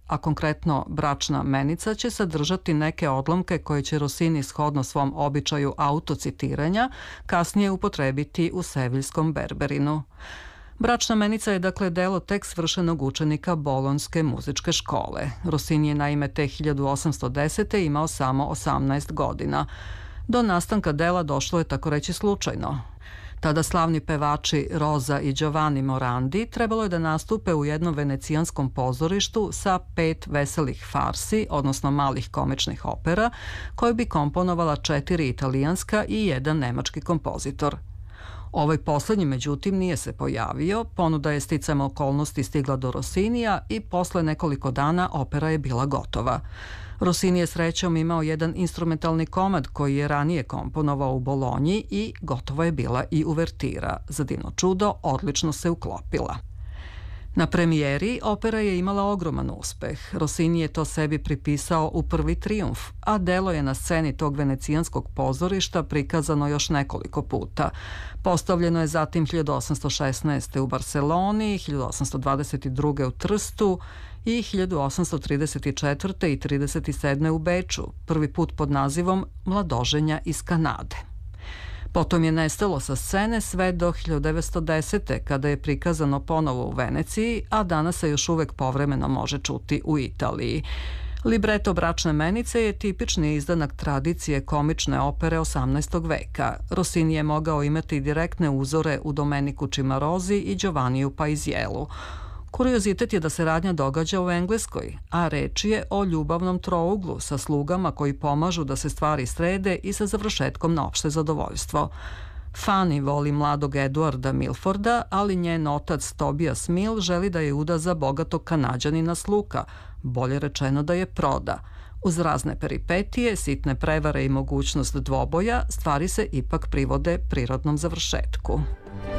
a konkretno Bračna menica će sadržati neke odlomke koje će Rossini shodno svom običaju autocitiranja kasnije upotrebiti u Seviljskom Berberinu. Bračna menica je dakle delo tek svršenog učenika Bolonjske muzičke škole. Rossini je naime te 1810. imao samo 18 godina. Do nastanka dela došlo je tako reći slučajno. Tada slavni pevači Rosa i Giovanni Morandi trebalo je da nastupe u jednom venecijanskom pozorištu sa 5 veselih farsi, odnosno malih komičnih opera, koje bi komponovala 4 italijanska i 1 nemački kompozitor. Ovaj poslednji, međutim, nije se pojavio, ponuda je sticajem okolnosti stigla do Rossinija i posle nekoliko dana opera je bila gotova. Rossini je srećom imao jedan instrumentalni komad koji je ranije komponovao u Bolonji i gotova je bila i uvertira. Za divno čudo, odlično se uklopila. Na premijeri opera je imala ogroman uspeh. Rossini je to sebi pripisao u prvi trijumf, a delo je na sceni tog venecijanskog pozorišta prikazano još nekoliko puta. Postavljeno je zatim 1816. u Barseloni, 1822. u Trstu i 1834. i 37. u Beču, prvi put pod nazivom Mladoženja iz Kanade. Potom je nestalo sa scene sve do 1910. kada je prikazano ponovo u Veneciji, a danas se još uvek povremeno može čuti u Italiji. Libreto Bračne menice je tipični izdanak tradicije komične opere 18. veka. Rossini je mogao imati direktne uzore u Domeniku Cimarosi i Giovanniju Paisiellu. Kuriozitet je da se radnja događa u Engleskoj, a reč je o ljubavnom trouglu sa slugama koji pomažu da se stvari srede i sa završetkom na opšte zadovoljstvo. Fanny voli mladog Eduarda Milforda, ali njen otac Tobias Mill želi da je uda za bogatog Kanađanina s Luka, bolje rečeno da je proda. Uz razne peripetije, sitne prevare i mogućnost dvoboja, stvari se ipak privode prirodnom završetku.